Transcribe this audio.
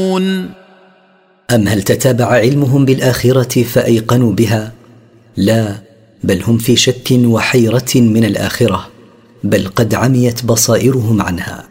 أم هل تتابع علمهم بالآخرة فأيقنوا بها؟ لا، بل هم في شك وحيرة من الآخرة، بل قد عميت بصائرهم عنها.